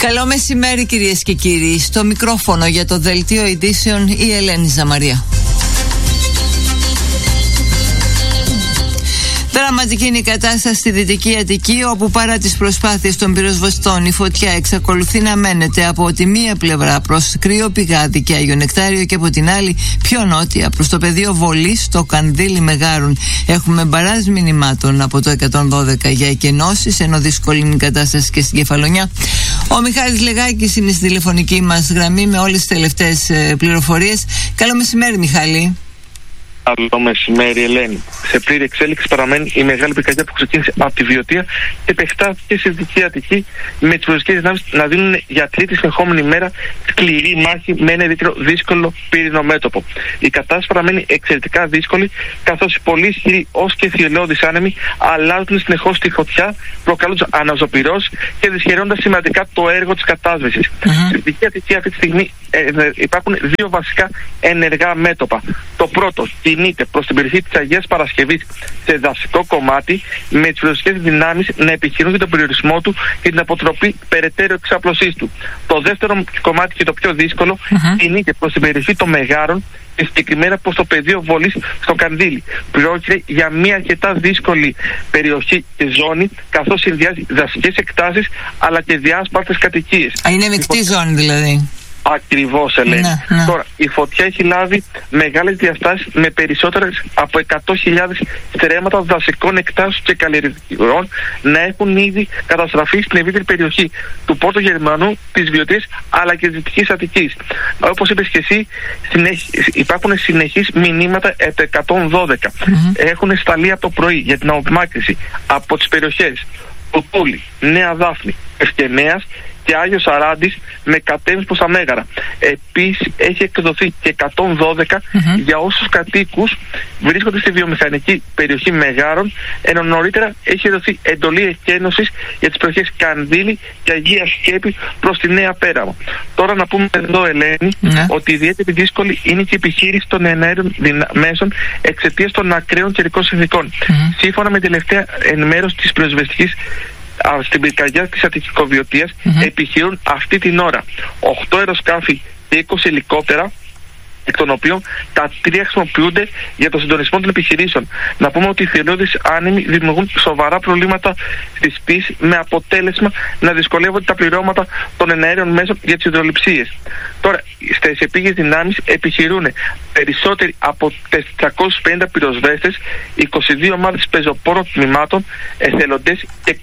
Καλό μεσημέρι κυρίες και κύριοι. Στο μικρόφωνο για το δελτίο ειδήσεων η Ελένη Ζαμαρία. Δραματική είναι η κατάσταση στη Δυτική Αττική, όπου παρά τις προσπάθειες των πυροσβεστών η φωτιά εξακολουθεί να μένεται από τη μία πλευρά προς Κρύο Πηγάδι και Άγιο Νεκτάριο και από την άλλη πιο νότια προς το πεδίο Βολής στο Κανδύλι Μεγάρων. Έχουμε μπαράζ μηνυμάτων από το 112 για εκενώσεις, ενώ δύσκολη είναι η κατάσταση και στην Κεφαλονιά. Ο Μιχάλης Λεγάκης είναι στη τηλεφωνική μας γραμμή με όλες τις τελευταίες πληροφορίες. Καλό μεσημέρι, Μιχάλη. Καλό μεσημέρι, Ελένη. Σε πλήρη εξέλιξη παραμένει η μεγάλη πυρκαγιά που ξεκίνησε από τη Βιωτία και επεκτάθηκε στη Δυτική Αττική, με τις πυροσβεστικές δυνάμεις να δίνουν για τρίτη συνεχόμενη μέρα σκληρή μάχη με ένα ιδιαίτερο δύσκολο πύρινο μέτωπο. Η κατάσταση παραμένει εξαιρετικά δύσκολη, καθώς οι πολύ ισχυροί ως και θηριώδεις άνεμοι αλλάζουν συνεχώς τη φωτιά, προκαλούνται αναζωπυρώσεις και δυσχεραίνοντας σημαντικά το έργο της κατάσβεσης. Στη Δυτική Αττική αυτή τη στιγμή υπάρχουν δύο βασικά ενεργά μέτωπα. Το πρώτο κινείται προς την περιοχή της Αγίας Παρασκευής σε δασικό κομμάτι, με τις πυροσβεστικές δυνάμεις να επιχειρούν για τον περιορισμό του και την αποτροπή περαιτέρω εξάπλωσής του. Το δεύτερο κομμάτι και το πιο δύσκολο κινείται προς την περιοχή των Μεγάρων και συγκεκριμένα προς το πεδίο Βολής στο Κανδύλι. Πρόκειται για μια αρκετά δύσκολη περιοχή και ζώνη, καθώς συνδυάζει δασικές εκτάσεις αλλά και διάσπαρτες κατοικίες. Είναι μεικτή ζώνη δηλαδή. Ακριβώς, Ελένη. Ναι. Τώρα, η φωτιά έχει λάβει μεγάλες διαστάσεις, με περισσότερες από 100.000 στρέμματα δασικών εκτάσεων και καλλιεργειών να έχουν ήδη καταστραφεί στην ευρύτερη περιοχή του Πόρτου Γερμανού, της Βιωτίας αλλά και της Δυτικής Αττικής. Όπως είπες και εσύ, υπάρχουν συνεχείς μηνύματα από 112. Έχουν σταλεί από το πρωί για την απομάκρυνση από τις περιοχές Κουτούλη, Νέα Δάφνη, Ευκαινέας και Άγιος Αράντης με κατέμβαση προς τα Μέγαρα. Επίσης έχει εκδοθεί και 112 για όσους κατοίκους βρίσκονται στη βιομηχανική περιοχή Μεγάρων, ενώ νωρίτερα έχει δοθεί εντολή εκένωσης για τις περιοχές Κανδύλι και Αγία Σκέπη προς τη Νέα Πέραμο. Τώρα να πούμε εδώ, Ελένη, ότι ιδιαίτερη δύσκολη είναι και η επιχείρηση των εναέριων μέσων εξαιτίας των ακραίων καιρικών συνθηκών. Σύμφωνα με την τελευταία ενημέρωση της πυροσβεστικής στην πυρκαγιά της Αττικοβιωτίας επιχειρούν αυτή την ώρα 8 αεροσκάφη και 20 ελικόπτερα, εκ των οποίων τα 3 χρησιμοποιούνται για το συντονισμό των επιχειρήσεων. Να πούμε ότι οι θηριώδεις άνεμοι δημιουργούν σοβαρά προβλήματα στις πτήσεις, με αποτέλεσμα να δυσκολεύονται τα πληρώματα των εναέριων μέσων για τις υδρολειψίες. Τώρα, στις επίγειες δυνάμεις επιχειρούν περισσότεροι από 450 πυροσβέστες, 22 ομάδες πεζοπόρων τμήματων, εθελοντές και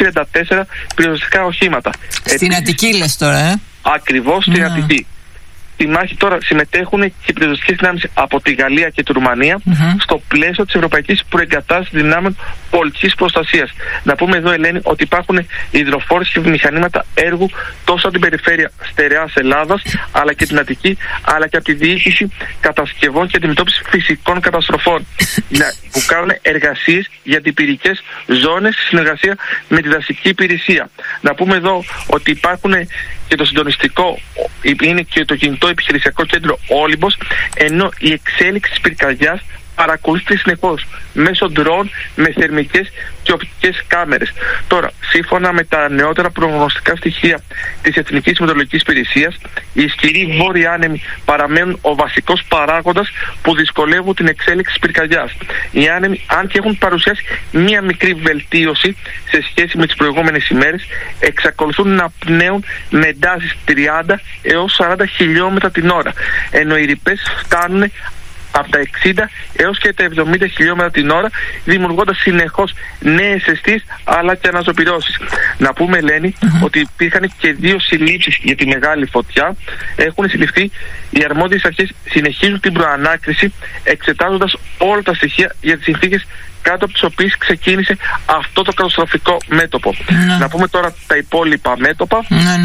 134 πυροσβεστικά οχήματα. Στην Αττική λες τώρα, Ακριβώς στην Αττική. Στη μάχη τώρα συμμετέχουν και οι πυροσβεστικές δυνάμεις από τη Γαλλία και τη Ρουμανία στο πλαίσιο της Ευρωπαϊκής Προεγκατάστασης Δυνάμεων Πολιτικής Προστασίας. Να πούμε εδώ, Ελένη, ότι υπάρχουν υδροφόρες και μηχανήματα έργου τόσο από την περιφέρεια στερεάς Ελλάδας αλλά και την Αττική, αλλά και από τη διοίκηση κατασκευών και αντιμετώπιση φυσικών καταστροφών που κάνουν εργασίες για αντιπυρικές ζώνες σε συνεργασία με τη δασική υπηρεσία. Να πούμε εδώ ότι υπάρχουν και το συντονιστικό, είναι και το κινητό επιχειρησιακό κέντρο Όλυμπος, ενώ η εξέλιξη της πυρκαγιάς παρακολουθείται συνεχώς μέσω ντρόν με θερμικές και οπτικές κάμερες. Τώρα, σύμφωνα με τα νεότερα προγνωστικά στοιχεία της Εθνικής Μετεωρολογικής Υπηρεσίας, οι ισχυροί βόρειοι άνεμοι παραμένουν ο βασικός παράγοντας που δυσκολεύουν την εξέλιξη της πυρκαγιάς. Οι άνεμοι, αν και έχουν παρουσιάσει μία μικρή βελτίωση σε σχέση με τις προηγούμενες ημέρες, εξακολουθούν να πνέουν με εντάσεις 30 έως 40 χιλιόμετρα την ώρα, ενώ οι ρηπές φτάνουν από τα 60 έως και τα 70 χιλιόμετρα την ώρα, δημιουργώντας συνεχώς νέες αισθήσεις αλλά και αναζωπυρώσεις. Να πούμε, Ελένη, ότι υπήρχαν και 2 συλλήψεις για τη μεγάλη φωτιά. Έχουν συλληφθεί, οι αρμόδιες αρχές συνεχίζουν την προανάκριση, εξετάζοντας όλα τα στοιχεία για τις συνθήκες κάτω από τις οποίες ξεκίνησε αυτό το καταστροφικό μέτωπο. Να πούμε τώρα τα υπόλοιπα μέτωπα.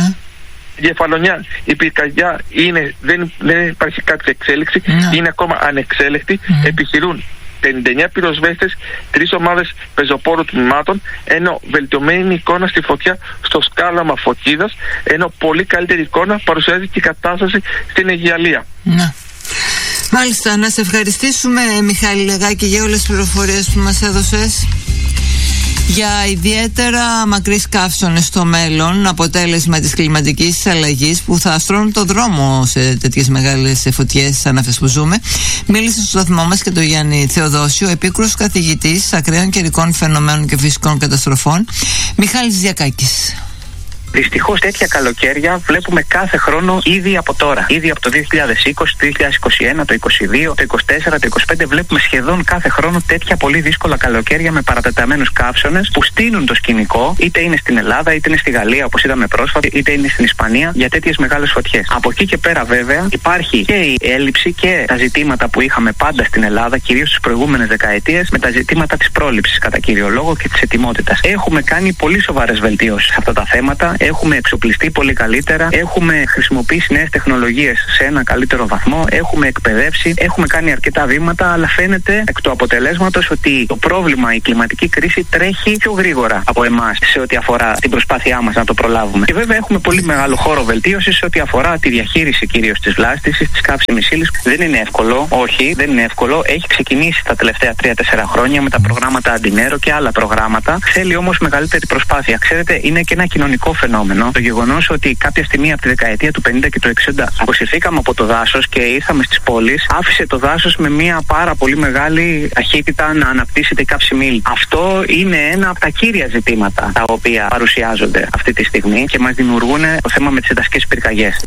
Η Κεφαλονιά, η πυρκαγιά δεν υπάρχει κάποια εξέλιξη, είναι ακόμα ανεξέλεκτη. Επιχειρούν 59 πυροσβέστες, 3 ομάδες πεζοπόρου τμήματων, ενώ βελτιωμένη εικόνα στη φωτιά στο σκάλαμα Φωκίδας, ενώ πολύ καλύτερη εικόνα παρουσιάζει και η κατάσταση στην Αιγιαλία. Μάλιστα, να σε ευχαριστήσουμε, Μιχάλη Λεγάκη, για όλες τις πληροφορίες που μας έδωσες. Για ιδιαίτερα μακρύς καύσωνες στο μέλλον, αποτέλεσμα της κλιματικής αλλαγής που θα στρώνουν το δρόμο σε τέτοιες μεγάλες φωτιές σαν αυτές που ζούμε, μίλησε στο σταθμό μας και το Γιάννη Θεοδόσιο, επίκουρος καθηγητής ακραίων καιρικών φαινομένων και φυσικών καταστροφών, Μιχάλης Διακάκης. Δυστυχώς τέτοια καλοκαίρια βλέπουμε κάθε χρόνο ήδη από τώρα. Ήδη από το 2020, το 2021, το 2022, το 2024, το 2025 βλέπουμε σχεδόν κάθε χρόνο τέτοια πολύ δύσκολα καλοκαίρια με παρατεταμένους καύσωνες που στείνουν το σκηνικό, είτε είναι στην Ελλάδα, είτε είναι στη Γαλλία όπως είδαμε πρόσφατα, είτε είναι στην Ισπανία για τέτοιες μεγάλες φωτιές. Από εκεί και πέρα βέβαια υπάρχει και η έλλειψη και τα ζητήματα που είχαμε πάντα στην Ελλάδα, κυρίως στις προηγούμενες δεκαετίες, με τα ζητήματα της πρόληψης κατά κύριο λόγο και της ετοιμότητας. Έχουμε κάνει πολύ σοβαρές βελτιώσεις σε αυτά τα θέματα. Έχουμε εξοπλιστεί πολύ καλύτερα, έχουμε χρησιμοποιήσει νέες τεχνολογίες σε ένα καλύτερο βαθμό, έχουμε εκπαιδεύσει, έχουμε κάνει αρκετά βήματα, αλλά φαίνεται εκ του αποτελέσματος ότι το πρόβλημα, η κλιματική κρίση τρέχει πιο γρήγορα από εμάς σε ό,τι αφορά την προσπάθειά μας να το προλάβουμε. Και βέβαια έχουμε πολύ μεγάλο χώρο βελτίωσης σε ό,τι αφορά τη διαχείριση κυρίως της βλάστησης, της καύσιμης ύλης. Δεν είναι εύκολο, όχι, δεν είναι εύκολο. Έχει ξεκινήσει τα τελευταία 3-4 χρόνια με τα προγράμματα Αντινέρο και άλλα προγράμματα. Θέλει όμως μεγαλύτερη προσπάθεια. Ξέρετε, είναι και ένα κοινωνικό φαινόμενο. Το γεγονός ότι κάποια στιγμή από τη δεκαετία του 50 και του 60 αποσυρθήκαμε από το δάσος και ήρθαμε στις πόλεις, άφησε το δάσος με μια πάρα πολύ μεγάλη ταχύτητα να αναπτύσσεται η καύσιμη ύλη. Αυτό είναι ένα από τα κύρια ζητήματα τα οποία παρουσιάζονται αυτή τη στιγμή και μας δημιουργούν το θέμα με τις εδαφικές πυρκαγιές.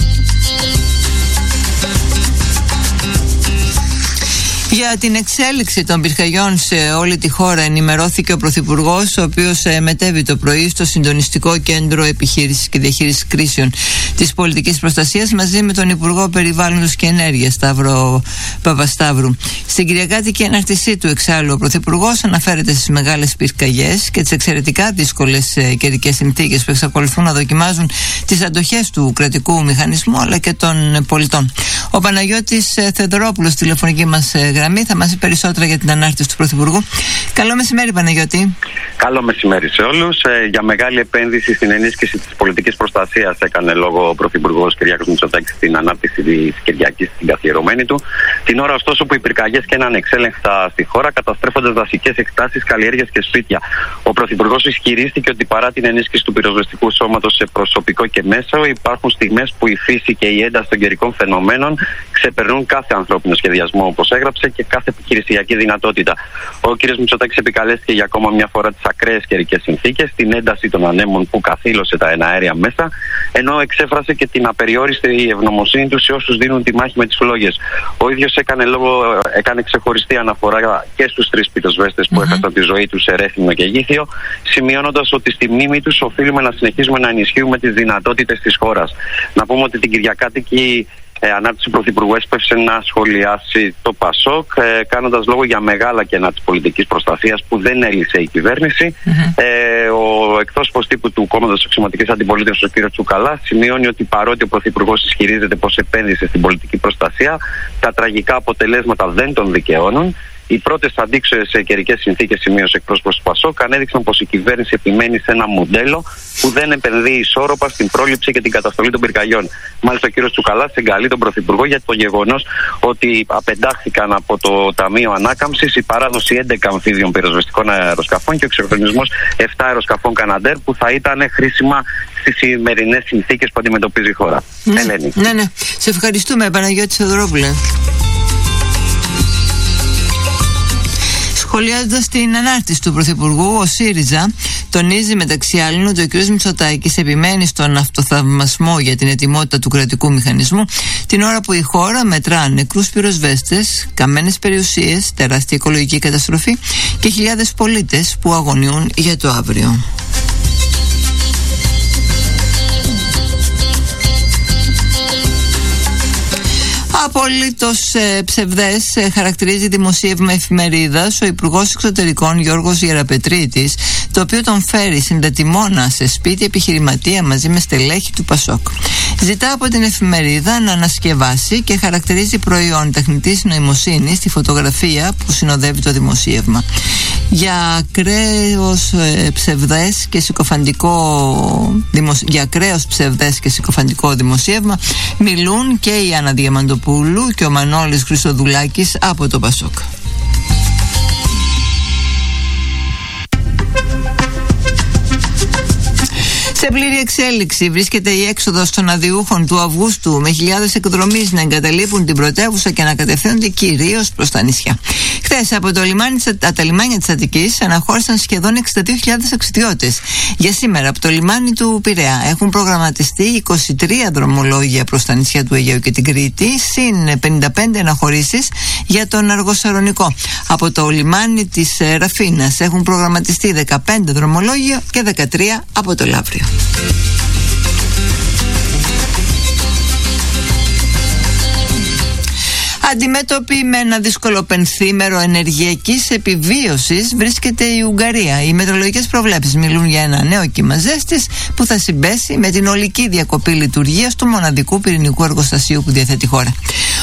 Για την εξέλιξη των πυρκαγιών σε όλη τη χώρα ενημερώθηκε ο Πρωθυπουργός, ο οποίος μετέβη το πρωί στο Συντονιστικό Κέντρο Επιχείρησης και Διαχείρισης Κρίσεων της Πολιτικής Προστασίας μαζί με τον Υπουργό Περιβάλλοντος και Ενέργειας Σταύρο Παπασταύρου. Στην κυριακάτικη ανάρτησή του εξάλλου ο Πρωθυπουργός αναφέρεται στις μεγάλες πυρκαγιές και τις εξαιρετικά δύσκολες καιρικές συνθήκες που εξακολουθούν να δοκιμάζουν τις αντοχές του κρατικού μηχανισμού αλλά και των πολιτών. Ο Παναγιώτης Θεοδωρόπουλος, τηλεφωνική μας γραμμή, θα μας πει περισσότερα για την ανάρτηση του Πρωθυπουργού. Καλό μεσημέρι, Παναγιώτη. Καλό μεσημέρι σε όλους. Για μεγάλη επένδυση στην ενίσχυση της πολιτικής προστασίας έκανε λόγο ο Πρωθυπουργός Κυριάκος Μητσοτάκης στην ανάπτυξη της Κυριακής στην καθιερωμένη του. Την ώρα ωστόσο που οι πυρκαγιές και έναν εξέλεγχτα στη χώρα, καταστρέφοντας δασικές εκτάσεις, καλλιέργειες και σπίτια. Ο Πρωθυπουργός ισχυρίστηκε ότι παρά την ενίσχυση του πυροσβεστικού σώματος σε προσωπικό και μέσο, υπάρχουν στιγμές που η φύση και η ένταση των καιρικών φαινομένων ξεπερνούν κάθε ανθρώπινο σχεδιασμό, όπως έγραψε, και κάθε επιχειρησιακή δυνατότητα. Ο κ. Μητσοτάκης επικαλέστηκε για ακόμα μια φορά τις ακραίες καιρικές συνθήκες, την ένταση των ανέμων που καθήλωσε τα εναέρια μέσα, ενώ εξέφρασε και την απεριόριστη ευγνωμοσύνη του σε όσους δίνουν τη μάχη με τις φλόγες. Ο ίδιος έκανε ξεχωριστή αναφορά και στους 3 πυροσβέστες που έχασαν τη ζωή τους σε Ρέθυμνο και Γήθιο, σημειώνοντας ότι στη μνήμη τους οφείλουμε να συνεχίσουμε να ενισχύουμε τις δυνατότητες της χώρας. Να πούμε ότι την κυριακάτικη ανάρτηση του Πρωθυπουργού έσπευσε να σχολιάσει το ΠΑΣΟΚ, κάνοντας λόγο για μεγάλα κενά της πολιτικής προστασίας που δεν έλυσε η κυβέρνηση. Ο εκπρόσωπος τύπου του κόμματος Αξιωματικής Αντιπολίτευσης, ο κ. Τσουκαλάς, σημειώνει ότι παρότι ο Πρωθυπουργός ισχυρίζεται πως επένδυσε στην πολιτική προστασία, τα τραγικά αποτελέσματα δεν τον δικαιώνουν. Οι πρώτες αντίξωες καιρικές συνθήκες, σημείωσε εκπρόσωπος του ΠΑΣΟΚ, ανέδειξαν πως η κυβέρνηση επιμένει σε ένα μοντέλο που δεν επενδύει ισόρροπα στην πρόληψη και την καταστολή των πυρκαγιών. Μάλιστα, ο κ. Τσουκαλάς εγκαλεί τον Πρωθυπουργό για το γεγονός ότι απεντάχθηκαν από το Ταμείο Ανάκαμψης η παράδοση 11 αμφίβιων πυροσβεστικών αεροσκαφών και ο εξυγχρονισμός 7 αεροσκαφών Καναντέρ που θα ήταν χρήσιμα στις σημερινές συνθήκες που αντιμετωπίζει η χώρα. Ελένη. Ναι. Σε ευχαριστούμε, Παναγιώτη Θεοδωρόπουλε. Σχολιάζοντας την ανάρτηση του Πρωθυπουργού, ο ΣΥΡΙΖΑ τονίζει μεταξύ άλλων ότι ο κ. Μητσοτάκης επιμένει στον αυτοθαυμασμό για την ετοιμότητα του κρατικού μηχανισμού την ώρα που η χώρα μετρά νεκρούς πυροσβέστες, καμένες περιουσίες, τεράστια οικολογική καταστροφή και χιλιάδες πολίτες που αγωνιούν για το αύριο. Απολύτως ψευδές χαρακτηρίζει δημοσίευμα εφημερίδας ο Υπουργός Εξωτερικών Γιώργος Γεραπετρίτης, το οποίο τον φέρει συνδετημόνα σε σπίτι επιχειρηματία μαζί με στελέχη του ΠΑΣΟΚ. Ζητά από την εφημερίδα να ανασκευάσει και χαρακτηρίζει προϊόν τεχνητής νοημοσύνης στη φωτογραφία που συνοδεύει το δημοσίευμα. Για ακραίος ψευδές και συκοφαντικό δημοσίευμα μιλούν και η Άννα Διαμαντοπούλου και ο Μανώλης Χρυστοδουλάκης από το ΠΑΣΟΚ. Σε πλήρη εξέλιξη βρίσκεται η έξοδος των αδειούχων του Αυγούστου, με χιλιάδες εκδρομείς να εγκαταλείπουν την πρωτεύουσα και να κατευθύνονται κυρίως προς τα νησιά. Χθες από τα λιμάνια της Αττικής αναχώρησαν σχεδόν 62.000 ταξιδιώτες. Για σήμερα από το λιμάνι του Πειραιά έχουν προγραμματιστεί 23 δρομολόγια προς τα νησιά του Αιγαίου και την Κρήτη, συν 55 αναχωρήσεις για τον Αργοσαρονικό. Από το λιμάνι της Ραφίνας έχουν προγραμματιστεί 15 δρομολόγια και 13 από το Λαύριο. Αντιμέτωπη με ένα δύσκολο πενθήμερο ενεργειακής επιβίωσης βρίσκεται η Ουγγαρία. Οι μετεωρολογικές προβλέψεις μιλούν για ένα νέο κύμα ζέστης που θα συμπέσει με την ολική διακοπή λειτουργίας του μοναδικού πυρηνικού εργοστασίου που διαθέτει η χώρα.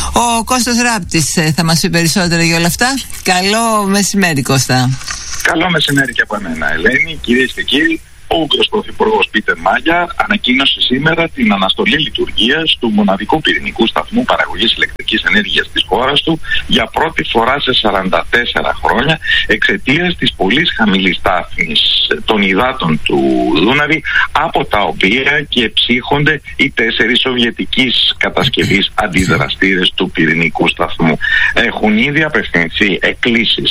Ο Κώστας Ράπτης θα μας πει περισσότερα για όλα αυτά. Καλό μεσημέρι, Κώστα. Καλό μεσημέρι και από εμένα, Ελένη. Κυρίες και κύριοι, ο Ούγγρος Πρωθυπουργός Πίτερ Μάγιαρ ανακοίνωσε σήμερα την αναστολή λειτουργίας του μοναδικού πυρηνικού σταθμού παραγωγής ηλεκτρικής ενέργειας της χώρας του για πρώτη φορά σε 44 χρόνια, εξαιτίας της πολύ χαμηλής στάθμης των υδάτων του Δούναβη, από τα οποία και ψύχονται οι 4 σοβιετικής κατασκευής αντιδραστήρες του πυρηνικού σταθμού. Έχουν ήδη απευθυνθεί εκκλήσεις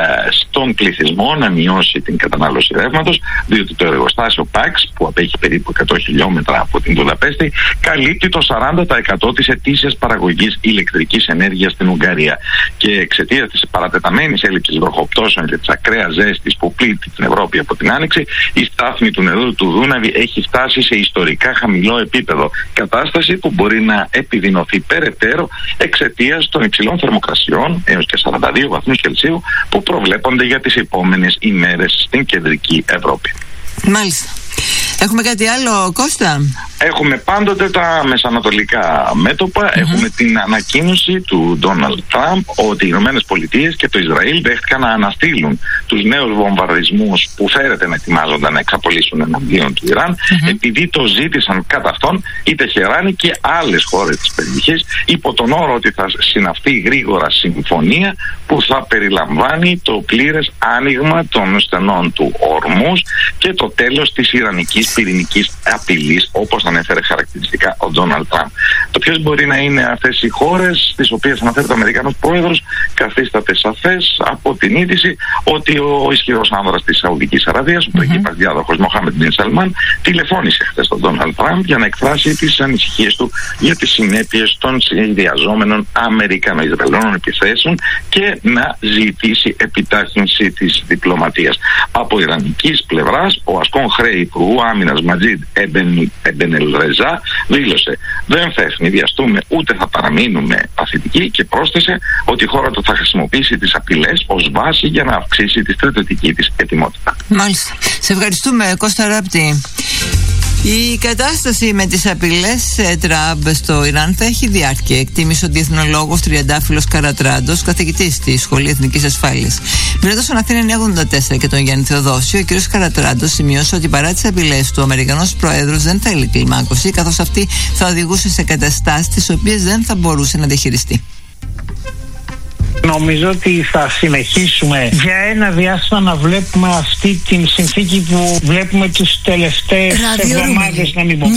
στον πληθυσμό να μειώσει την κατανάλωση ρεύματος, διότι το εργοστάσιο PAX, που απέχει περίπου 100 χιλιόμετρα από την Βουδαπέστη, καλύπτει το 40% της ετήσιας παραγωγής ηλεκτρικής ενέργειας στην Ουγγαρία. Και εξαιτίας της παρατεταμένης έλλειψης βροχοπτώσεων και της ακραίας ζέστης που πλήττει την Ευρώπη από την Άνοιξη, η στάθμη του νερού του Δούναβη έχει φτάσει σε ιστορικά χαμηλό επίπεδο. Κατάσταση που μπορεί να επιδεινωθεί περαιτέρω εξαιτίας των υψηλών θερμοκρασιών, έως και 42 βαθμούς Κελσίου, που προβλέπονται για τις επόμενες ημέρες στην κεντρική Ευρώπη. Μάλιστα. Έχουμε κάτι άλλο, Κώστα? Έχουμε πάντοτε τα μεσανατολικά μέτωπα. Έχουμε την ανακοίνωση του Ντόναλντ Τραμπ ότι οι Ηνωμένες Πολιτείες και το Ισραήλ δέχτηκαν να αναστείλουν τους νέους βομβαρδισμούς που φέρεται να ετοιμάζονταν να εξαπολύσουν εναντίον του Ιράν, επειδή το ζήτησαν κατά αυτόν η Τεχεράνη και άλλες χώρες της περιοχής, υπό τον όρο ότι θα συναυθεί γρήγορα συμφωνία που θα περιλαμβάνει το πλήρες άνοιγμα των στενών του Ορμούς και το τέλος της ιρανικής πυρηνικής απειλής, όπως ανέφερε χαρακτηριστικά ο Ντόναλντ Τραμπ. Το ποιες μπορεί να είναι αυτές οι χώρες τις οποίες αναφέρει ο Αμερικανός Πρόεδρος καθίσταται σαφές από την είδηση ότι ο ισχυρός άνδρας της Σαουδικής Αραβίας, ο πριγκίπας διάδοχος Μοχάμεντ Μπιν Σαλμάν, τηλεφώνησε χθες στον Ντόναλντ Τραμπ για να εκφράσει τις ανησυχίες του για τις συνέπειες των συνδυαζόμενων Αμερικανο-Ισραηλινών επιθέσεων και να ζητήσει επιτάχυνση της διπλωματίας. Από ιρανικής πλευράς, ο ασκόν χρέη Υπουργού Άμυνας Ματζίντ Εμπενελρεζά δήλωσε: δεν θα ευνηδιαστούμε ούτε θα παραμείνουμε παθητικοί, και πρόσθεσε ότι η χώρα του θα χρησιμοποιήσει τις απειλές ως βάση για να αυξήσει τη στρατιωτική της ετοιμότητα. Μάλιστα. Σε ευχαριστούμε, Κώστα Ράπτη. Η κατάσταση με τις απειλές Τραμπ στο Ιράν θα έχει διάρκεια, εκτίμησε ο διεθνολόγος Τριαντάφυλλος Καρατράντος, καθηγητής στη Σχολή Εθνικής Ασφάλειας. Μιλώντας στον Αθήνα 984 και τον Γιάννη Θεοδόσιο, ο κ. Καρατράντος σημειώσε ότι παρά τις απειλές του, ο Αμερικανός Πρόεδρος δεν θέλει κλιμάκωση, καθώς αυτή θα οδηγούσε σε καταστάσεις τις οποίες δεν θα μπορούσε να διαχειριστεί. Νομίζω ότι θα συνεχίσουμε για ένα διάστημα να βλέπουμε αυτή την συνθήκη που βλέπουμε τις τελευταίες εβδομάδες, να μην πω.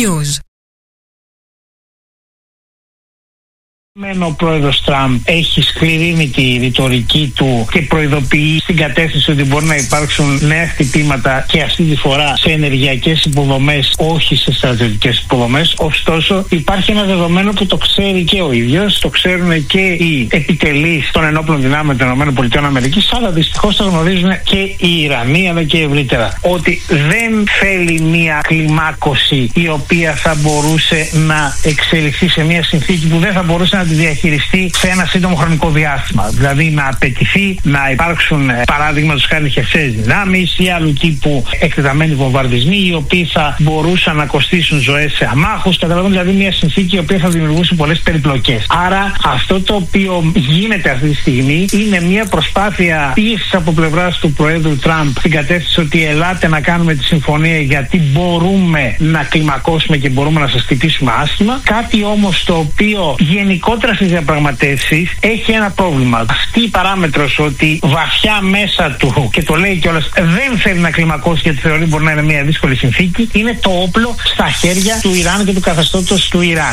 Ο πρόεδρος Τραμπ έχει σκληρύνει τη ρητορική του και προειδοποιεί στην κατεύθυνση ότι μπορεί να υπάρξουν νέα χτυπήματα και αυτή τη φορά σε ενεργειακές υποδομές, όχι σε στρατιωτικές υποδομές. Ωστόσο, υπάρχει ένα δεδομένο που το ξέρει και ο ίδιος, το ξέρουν και οι επιτελείς των ενόπλων δυνάμεων των ΗΠΑ, αλλά δυστυχώς το γνωρίζουν και οι Ιρανοί, αλλά και ευρύτερα. Ότι δεν θέλει μια κλιμάκωση η οποία θα μπορούσε να εξελιχθεί σε μια συνθήκη που δεν θα μπορούσε να τη διαχειριστεί σε ένα σύντομο χρονικό διάστημα. Δηλαδή να απαιτηθεί να υπάρξουν, παράδειγματος χάρη, χερσαίες δυνάμεις ή άλλου τύπου εκτεταμένοι βομβαρδισμοί, οι οποίοι θα μπορούσαν να κοστίσουν ζωές σε αμάχους. Καταλαβαίνετε, δηλαδή μια συνθήκη η οποία θα δημιουργούσε πολλές περιπλοκές. Άρα αυτό το οποίο γίνεται αυτή τη στιγμή είναι μια προσπάθεια πίεσης από πλευράς του Προέδρου Τραμπ στην κατεύθυνση ότι ελάτε να κάνουμε τη συμφωνία γιατί μπορούμε να κλιμακώσουμε και μπορούμε να σας χτυπήσουμε άσχημα. Κάτι όμως το οποίο γενικώ γενικότερα στις διαπραγματεύσεις έχει ένα πρόβλημα. Αυτή η παράμετρος ότι βαθιά μέσα του, και το λέει κιόλας, δεν θέλει να κλιμακώσει γιατί θεωρεί μπορεί να είναι μια δύσκολη συνθήκη, είναι το όπλο στα χέρια του Ιράν και του καθεστώτος του Ιράν.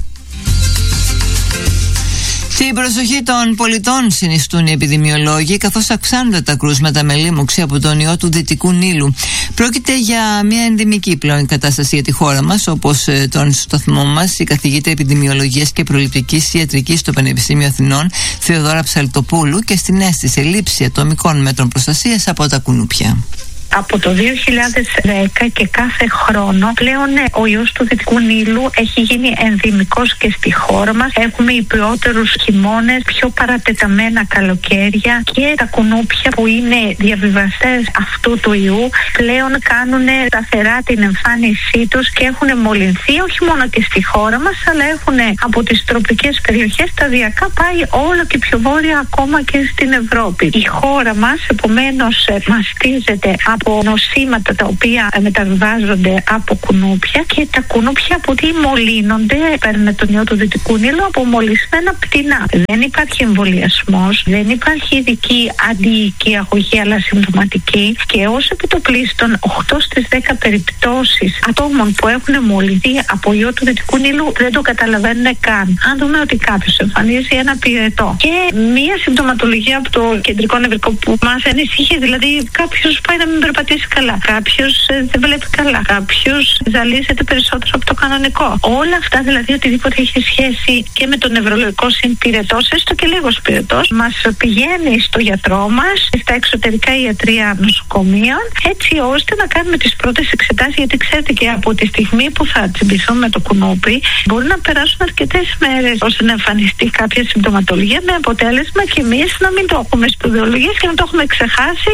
Την προσοχή των πολιτών συνιστούν οι επιδημιολόγοι, καθώς αυξάνονται τα κρούσματα με λίμωξη από τον ιό του Δυτικού Νείλου. Πρόκειται για μια ενδημική πλέον κατάσταση για τη χώρα μας, όπως τόνισε στο σταθμό μας η καθηγήτρια επιδημιολογίας και προληπτικής ιατρικής στο Πανεπιστήμιο Αθηνών, Θεοδώρα Ψαλτοπούλου, και στην αίσθηση λήψη ατομικών μέτρων προστασίας από τα κουνούπια. Από το 2010 και κάθε χρόνο πλέον ο ιός του Δυτικού Νείλου έχει γίνει ενδημικός και στη χώρα μας. Έχουμε υπαιότερους χειμώνες, πιο παρατεταμένα καλοκαίρια και τα κουνούπια που είναι διαβιβαστές αυτού του ιού πλέον κάνουν σταθερά την εμφάνισή τους και έχουν μολυνθεί όχι μόνο και στη χώρα μας, αλλά έχουν από τις τροπικές περιοχές σταδιακά πάει όλο και πιο βόρεια, ακόμα και στην Ευρώπη. Η χώρα μας επομένως μαστίζεται από νοσήματα τα οποία μεταβιβάζονται από κουνούπια, και τα κουνούπια από τι μολύνονται, παίρνουν τον ιό του Δυτικού Νείλου από μολυσμένα πτηνά. Δεν υπάρχει εμβολιασμός, δεν υπάρχει ειδική αντιοική αγωγή, αλλά συμπτωματική, και ως επιτοπλίστων 8 στις 10 περιπτώσεις ατόμων που έχουν μολυνθεί από ιό του Δυτικού Νείλου δεν το καταλαβαίνουν καν. Αν δούμε ότι κάποιος εμφανίζει ένα πυρετό και μία συμπτωματολογία από το κεντρικό νευρικό που μας ανησυχεί, δηλαδή κάποιος πάει να μην περπατήσει καλά, κάποιος δεν βλέπει καλά, κάποιος ζαλίζεται περισσότερο από το κανονικό. Όλα αυτά, δηλαδή οτιδήποτε έχει σχέση και με το νευρολογικό συμπυρετός, έστω και λίγος πυρετός, μας πηγαίνει στο γιατρό μας, στα εξωτερικά ιατρεία νοσοκομείων, έτσι ώστε να κάνουμε τις πρώτες εξετάσεις, γιατί ξέρετε και από τη στιγμή που θα τσιμπηθούμε με το κουνούπι μπορεί να περάσουν αρκετές μέρες ώστε να εμφανιστεί κάποια συμπτωματολογία, με αποτέλεσμα και εμείς να μην το έχουμε σπουδαιολογίες και να το έχουμε ξεχάσει.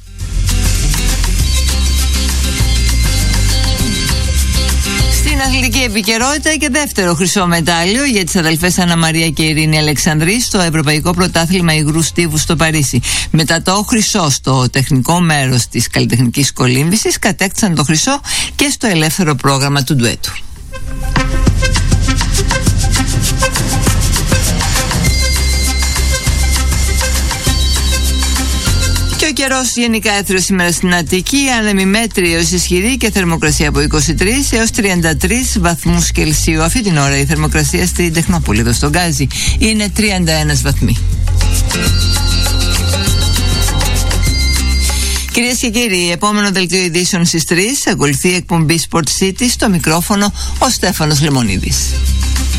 Στην αθλητική επικαιρότητα και δεύτερο χρυσό μετάλλιο για τις αδελφές Άννα Μαρία και Ειρήνη Αλεξανδρή στο Ευρωπαϊκό Πρωτάθλημα Υγρού Στίβου στο Παρίσι. Μετά το χρυσό στο τεχνικό μέρος της καλλιτεχνικής κολύμβησης, κατέκτησαν το χρυσό και στο ελεύθερο πρόγραμμα του ντουέτου. Και ο καιρός γενικά έθριος σήμερα στην Αττική, άνεμη μέτρη έως ισχυρή και θερμοκρασία από 23 έως 33 βαθμούς Κελσίου. Αυτή την ώρα η θερμοκρασία στην Τεχνόπολη εδώ στον Γκάζι είναι 31 βαθμοί. Κυρίες και κύριοι, επόμενο δελτίο ειδήσεων στις 3 ακολουθεί η εκπομπή Sport City, στο μικρόφωνο ο Στέφανος Λεμονίδης.